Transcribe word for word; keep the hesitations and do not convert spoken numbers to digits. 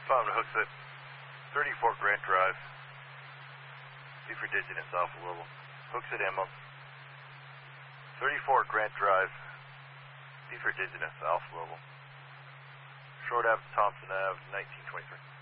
Fountain hooks at thirty-four Grant Drive. B for Digenous, Alpha level. Hooks at Emma. thirty-four Grant Drive. B for Digenous, Alpha level. Short Ave, Thompson Ave, nineteen twenty-three.